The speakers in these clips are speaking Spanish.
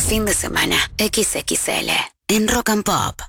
fin de semana XXL en Rock and Pop.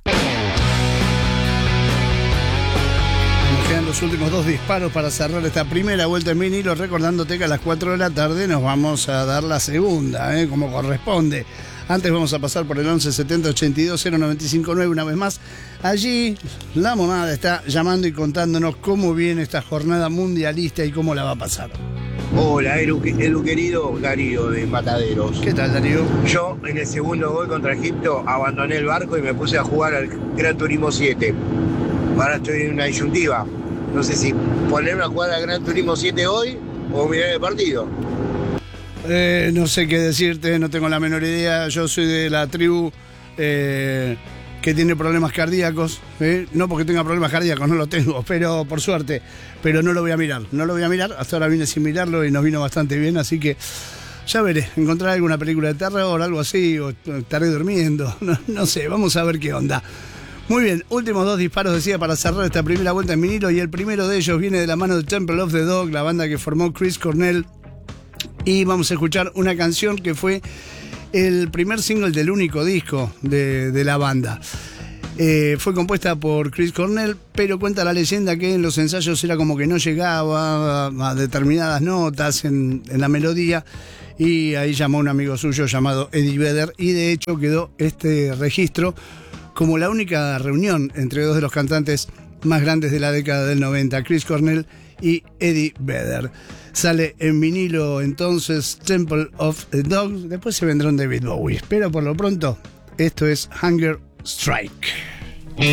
Nos quedan los últimos 2 disparos para cerrar esta primera vuelta en vinilo, recordándote que a las 4 de la tarde nos vamos a dar la segunda, como corresponde. Antes vamos a pasar por el 11 70 82 0959 una vez más. Allí la monada está llamando y contándonos cómo viene esta jornada mundialista y cómo la va a pasar. Hola, Edu querido, Darío de Mataderos. ¿Qué tal, Darío? Yo en el segundo gol contra Egipto abandoné el barco y me puse a jugar al Gran Turismo 7. Ahora estoy en una disyuntiva. No sé si ponerme a jugar al Gran Turismo 7 hoy o mirar el partido. No sé qué decirte, no tengo la menor idea. Yo soy de la tribu que tiene problemas cardíacos. No porque tenga problemas cardíacos, no lo tengo, pero por suerte. Pero no lo voy a mirar, Hasta ahora vine sin mirarlo y nos vino bastante bien, así que ya veré. Encontrar alguna película de terror, algo así, o estaré durmiendo. No sé, vamos a ver qué onda. Muy bien, últimos 2 disparos, decía, para cerrar esta primera vuelta en vinilo. Y el primero de ellos viene de la mano de Temple of the Dog, la banda que formó Chris Cornell. Y vamos a escuchar una canción que fue el primer single del único disco de la banda. Fue compuesta por Chris Cornell, pero cuenta la leyenda que en los ensayos era como que no llegaba a determinadas notas en la melodía, y ahí llamó a un amigo suyo llamado Eddie Vedder, y de hecho quedó este registro como la única reunión entre 2 de los cantantes más grandes de la década del 90, Chris Cornell y Eddie Vedder. Sale en vinilo entonces Temple of the Dog, después se vendrá un David Bowie, pero por lo pronto esto es Hunger Strike.